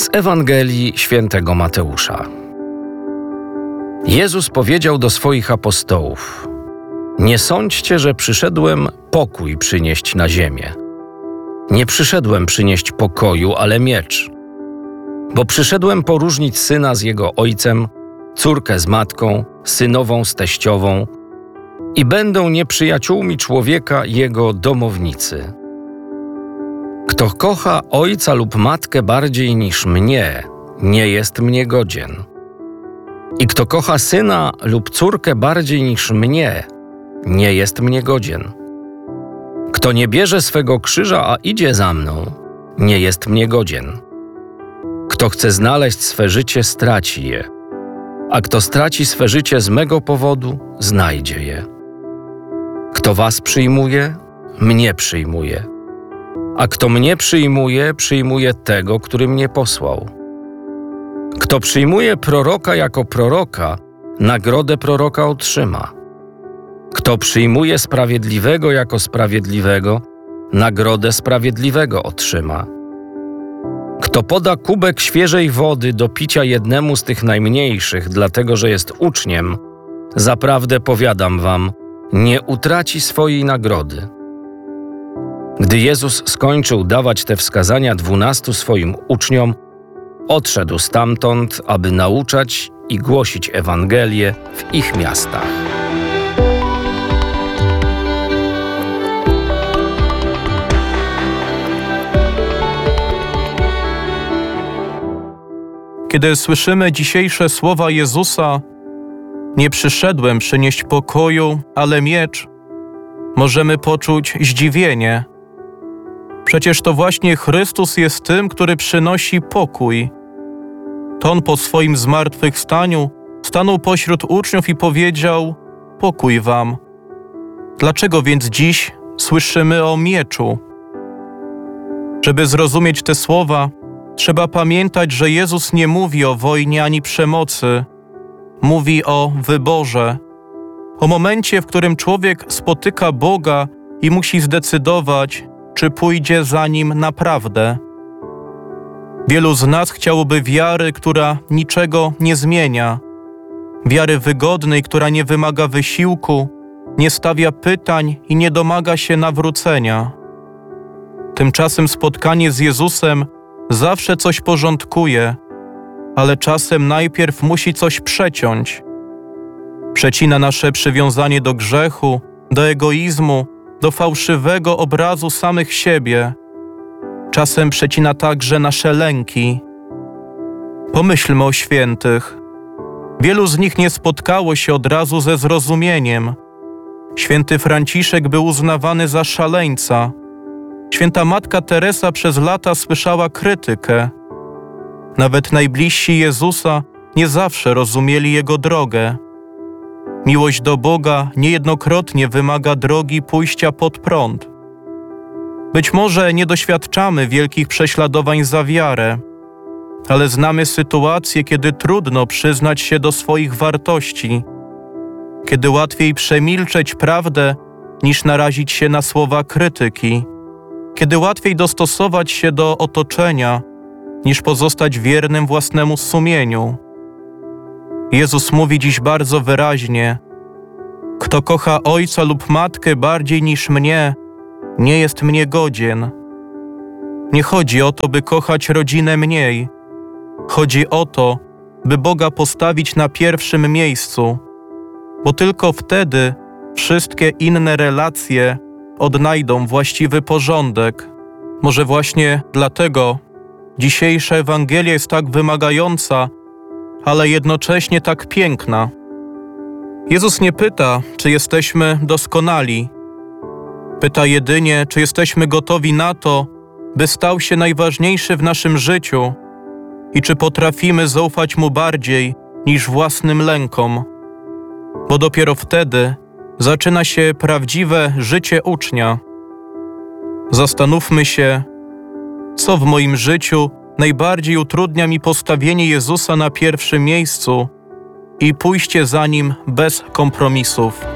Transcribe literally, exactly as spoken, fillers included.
Z Ewangelii Świętego Mateusza. Jezus powiedział do swoich apostołów: Nie sądźcie, że przyszedłem pokój przynieść na ziemię. Nie przyszedłem przynieść pokoju, ale miecz. Bo przyszedłem poróżnić syna z jego ojcem, córkę z matką, synową z teściową i będą nieprzyjaciółmi człowieka jego domownicy. Kto kocha ojca lub matkę bardziej niż mnie, nie jest mnie godzien. I kto kocha syna lub córkę bardziej niż mnie, nie jest mnie godzien. Kto nie bierze swego krzyża, a idzie za mną, nie jest mnie godzien. Kto chce znaleźć swe życie, straci je, a kto straci swe życie z mego powodu, znajdzie je. Kto was przyjmuje, mnie przyjmuje, a kto mnie przyjmuje, przyjmuje tego, który mnie posłał. Kto przyjmuje proroka jako proroka, nagrodę proroka otrzyma. Kto przyjmuje sprawiedliwego jako sprawiedliwego, nagrodę sprawiedliwego otrzyma. Kto poda kubek świeżej wody do picia jednemu z tych najmniejszych, dlatego że jest uczniem, zaprawdę powiadam wam, nie utraci swojej nagrody. Gdy Jezus skończył dawać te wskazania dwunastu swoim uczniom, odszedł stamtąd, aby nauczać i głosić Ewangelię w ich miastach. Kiedy słyszymy dzisiejsze słowa Jezusa, nie przyszedłem przynieść pokoju, ale miecz, możemy poczuć zdziwienie. Przecież to właśnie Chrystus jest tym, który przynosi pokój. To On po swoim zmartwychwstaniu stanął pośród uczniów i powiedział: pokój wam. Dlaczego więc dziś słyszymy o mieczu? Żeby zrozumieć te słowa, trzeba pamiętać, że Jezus nie mówi o wojnie ani przemocy. Mówi o wyborze. O momencie, w którym człowiek spotyka Boga i musi zdecydować, czy pójdzie za Nim naprawdę. Wielu z nas chciałoby wiary, która niczego nie zmienia. Wiary wygodnej, która nie wymaga wysiłku, nie stawia pytań i nie domaga się nawrócenia. Tymczasem spotkanie z Jezusem zawsze coś porządkuje, ale czasem najpierw musi coś przeciąć. Przecina nasze przywiązanie do grzechu, do egoizmu, do fałszywego obrazu samych siebie. Czasem przecina także nasze lęki. Pomyślmy o świętych. Wielu z nich nie spotkało się od razu ze zrozumieniem. Święty Franciszek był uznawany za szaleńca. Święta Matka Teresa przez lata słyszała krytykę. Nawet najbliżsi Jezusa nie zawsze rozumieli Jego drogę. Miłość do Boga niejednokrotnie wymaga drogi pójścia pod prąd. Być może nie doświadczamy wielkich prześladowań za wiarę, ale znamy sytuacje, kiedy trudno przyznać się do swoich wartości, kiedy łatwiej przemilczeć prawdę, niż narazić się na słowa krytyki, kiedy łatwiej dostosować się do otoczenia, niż pozostać wiernym własnemu sumieniu. Jezus mówi dziś bardzo wyraźnie: kto kocha ojca lub matkę bardziej niż mnie, nie jest mnie godzien. Nie chodzi o to, by kochać rodzinę mniej. Chodzi o to, by Boga postawić na pierwszym miejscu, bo tylko wtedy wszystkie inne relacje odnajdą właściwy porządek. Może właśnie dlatego dzisiejsza Ewangelia jest tak wymagająca, ale jednocześnie tak piękna. Jezus nie pyta, czy jesteśmy doskonali. Pyta jedynie, czy jesteśmy gotowi na to, by stał się najważniejszy w naszym życiu i czy potrafimy zaufać Mu bardziej niż własnym lękom. Bo dopiero wtedy zaczyna się prawdziwe życie ucznia. Zastanówmy się, co w moim życiu najbardziej utrudnia mi postawienie Jezusa na pierwszym miejscu i pójście za Nim bez kompromisów.